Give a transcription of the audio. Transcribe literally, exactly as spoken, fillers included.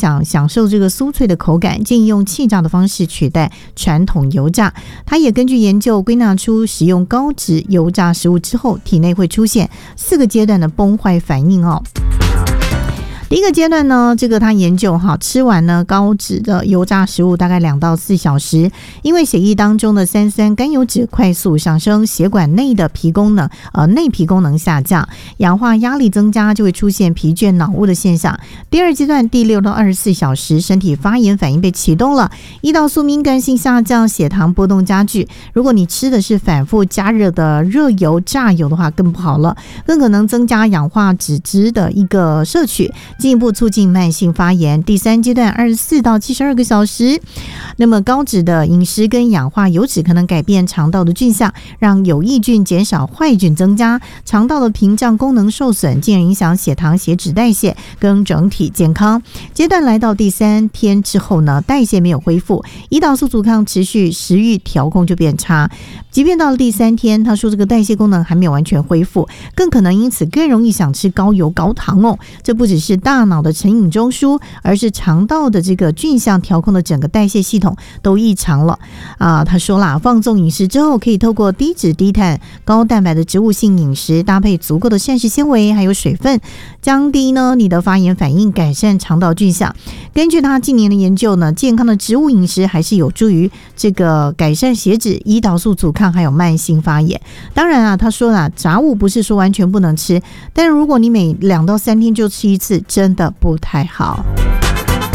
想享受这个酥脆的口感，建议用气炸的方式取代传统油炸。它也根据研究归纳出，使用高脂油炸食物之后，体内会出现四个阶段的崩坏反应哦。第一个阶段呢，这个他研究哈，吃完呢高脂的油炸食物大概两到四小时，因为血液当中的三酸甘油脂快速上升，血管内的皮功能呃内皮功能下降，氧化压力增加，就会出现疲倦脑雾的现象。第二阶段第六到二十四小时，身体发炎反应被启动了，胰岛素敏感性下降，血糖波动加剧。如果你吃的是反复加热的热油炸油的话，更不好了，更可能增加氧化脂质的一个摄取，进一步促进慢性发炎。第三阶段二十四到七十二个小时，那么高脂的饮食跟氧化油脂可能改变肠道的菌相，让有益菌减少，坏菌增加，肠道的屏障功能受损，进而影响血糖、血脂代谢跟整体健康。阶段来到第三天之后呢，代谢没有恢复，胰岛素阻抗持续，食欲调控就变差。即便到了第三天，他说这个代谢功能还没有完全恢复，更可能因此更容易想吃高油高糖哦。这不只是大脑的成瘾中枢，而是肠道的这个菌相调控的整个代谢系统都异常了啊。他说啦，放纵饮食之后，可以透过低脂低碳高蛋白的植物性饮食，搭配足够的膳食纤维还有水分，降低呢你的发炎反应，改善肠道菌相。根据他近年的研究呢，健康的植物饮食还是有助于这个改善血脂、胰岛素阻抗还有慢性发炎。当然啊，他说啦，杂物不是说完全不能吃，但是如果你每两到三天就吃一次，真的不太好。